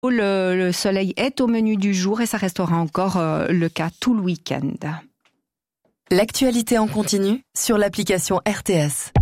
Le soleil est au menu du jour et ça restera encore le cas tout le week-end. L'actualité en continu sur l'application RTS.